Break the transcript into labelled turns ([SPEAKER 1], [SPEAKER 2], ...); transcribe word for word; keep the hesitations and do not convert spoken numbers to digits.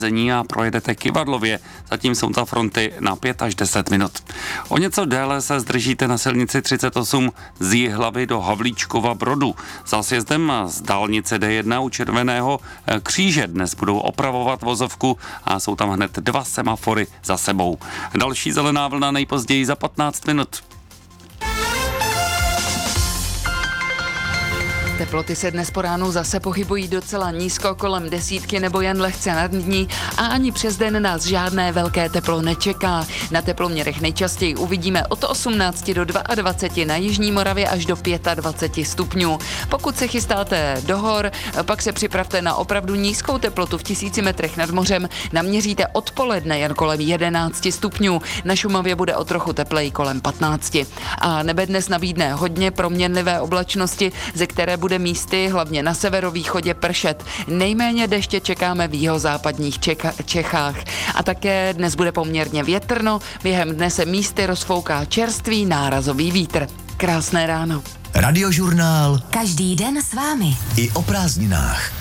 [SPEAKER 1] a projedete Kyvadlově. Zatím jsou ta fronty na pět až deset minut. O něco déle se zdržíte na silnici třicet osm z Jihlavy do Havlíčkova Brodu. Za sjezdem z dálnice D jedna u Červeného kříže dnes budou opravovat vozovku a jsou tam hned dva semafory za sebou. Další zelená vlna nejpozději za patnáct minut.
[SPEAKER 2] Teploty se dnes po ránu zase pohybují docela nízko, kolem desítky nebo jen lehce nad ní a ani přes den nás žádné velké teplo nečeká. Na teploměrech nejčastěji uvidíme od osmnácti do dvaceti dvou na jižní Moravě až do dvaceti pěti stupňů. Pokud se chystáte do hor, pak se připravte na opravdu nízkou teplotu v tisíci metrech nad mořem. Naměříte odpoledne jen kolem jedenácti stupňů. Na Šumavě bude o trochu tepleji kolem patnácti. A nebe dnes nabídne hodně proměnlivé oblačnosti, ze které bude místy, hlavně na severovýchodě, pršet. Nejméně deště čekáme v jihozápadních Čeka- Čechách. A také dnes bude poměrně větrno, během dne se místy rozfouká čerstvý nárazový vítr. Krásné ráno.
[SPEAKER 3] Radiožurnál.
[SPEAKER 4] Každý den s vámi.
[SPEAKER 3] I o prázdninách.